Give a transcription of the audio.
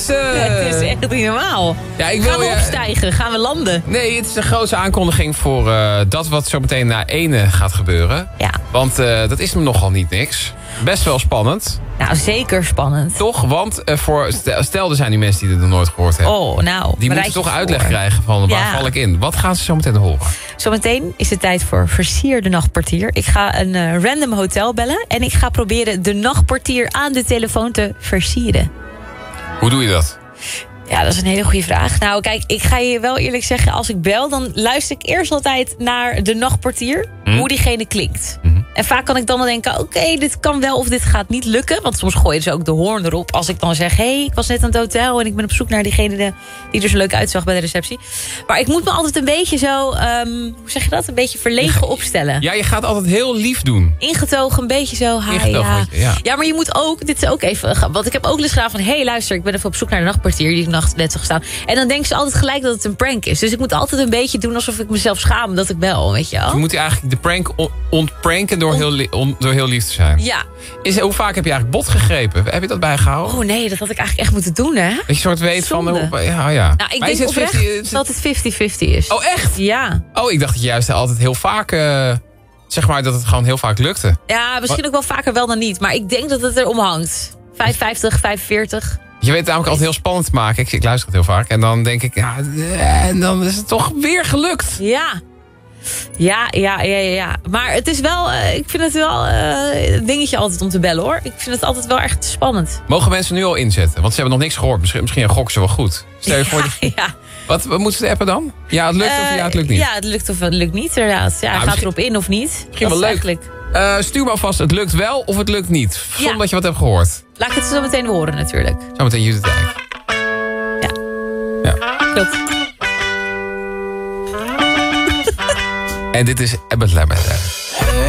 Het is echt niet normaal. Ja, Gaan we opstijgen? Gaan we landen? Nee, het is een grootste aankondiging voor dat wat zo meteen na 1 gaat gebeuren. Ja. Want dat is hem nogal niet niks. Best wel spannend. Nou, zeker spannend. Toch? Want stel er zijn die mensen die het nog nooit gehoord hebben. Oh, nou. Die moeten toch uitleg krijgen van waar val ik in. Wat gaan ze zo meteen horen? Zometeen is het tijd voor Versier de Nachtportier. Ik ga een random hotel bellen. En ik ga proberen de nachtportier aan de telefoon te versieren. Hoe doe je dat? Ja, dat is een hele goede vraag. Nou, kijk, ik ga je wel eerlijk zeggen, als ik bel, dan luister ik eerst altijd naar de nachtportier, hoe diegene klinkt. En vaak kan ik dan wel denken, oké, dit kan wel of dit gaat niet lukken. Want soms gooien ze ook de hoorn erop. Als ik dan zeg, hey, ik was net aan het hotel en ik ben op zoek naar diegene die er zo leuk uitzag bij de receptie. Maar ik moet me altijd een beetje zo, hoe zeg je dat? Een beetje verlegen opstellen. Ja, je gaat altijd heel lief doen. Ingetogen, een beetje zo, hi, ja, maar je moet ook, dit is ook even, want ik heb ook les gedaan van, hey, luister, ik ben even op zoek naar de nachtportier die nacht net zag staan. En dan denken ze altijd gelijk dat het een prank is. Dus ik moet altijd een beetje doen alsof ik mezelf schaam dat ik bel, weet je wel. Je moet eigenlijk de prank ontpranken door heel lief te zijn. Ja. Hoe vaak heb je eigenlijk bot gegrepen? Heb je dat bijgehouden? Oh nee, dat had ik eigenlijk echt moeten doen, hè? Dat je soort weet Zonde. van... Ja. Nou, ik denk oprecht dat het 50-50 is. Oh, echt? Ja. Oh, ik dacht dat je juist altijd heel vaak... zeg maar dat het gewoon heel vaak lukte. Ja, misschien ook wel vaker wel dan niet. Maar ik denk dat het er om hangt. 55, 45... Je weet het namelijk altijd heel spannend te maken. Ik luister het heel vaak. En dan denk ik, en dan is het toch weer gelukt. Ja. Maar het is wel, ik vind het wel een dingetje altijd om te bellen, hoor. Ik vind het altijd wel echt spannend. Mogen mensen nu al inzetten? Want ze hebben nog niks gehoord. Misschien gokken ze wel goed. Stel je voor... Ja. Wat moeten ze appen dan? Ja, het lukt of ja, het lukt niet? Ja, het lukt of het lukt niet, inderdaad. Ja, gaat erop in of niet. Misschien wel leuk. Eigenlijk... stuur maar vast, het lukt wel of het lukt niet. Zonder dat je wat hebt gehoord. Laat ik het zo meteen horen, natuurlijk. Zometeen Judith Dijk. Ja. Klopt. En dit is Abbott Labyrinth.